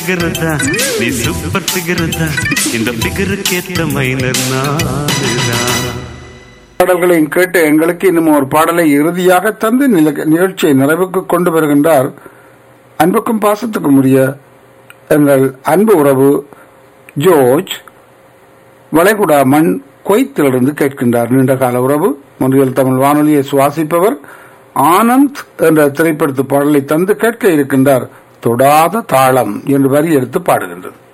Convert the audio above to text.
Figure தான், நீ super figure தான், இந்த ஃபிகருக்கு ஏத்த மைனர் நானுதான். பாடல்களையும் கேட்டு எங்களுக்கு இன்னும் ஒரு பாடலை இறுதியாக தந்து நிகழ்ச்சியை நிறைவுக்கு கொண்டு வருகின்றார். அன்புக்கும் பாசத்துக்கும் உரிய எங்கள் அன்பு உறவு ஜோர்ஜ் வளைகுடா மண் கொய்த்திலிருந்து கேட்கின்றார். நீண்ட கால உறவு, மொழியல் தமிழ் வானொலியை சுவாசிப்பவர். ஆனந்த் என்ற திரைப்படத்து பாடலை தந்து கேட்க இருக்கின்றார். தொடாத தாளம் என்று வரி எடுத்து பாடுகின்றது.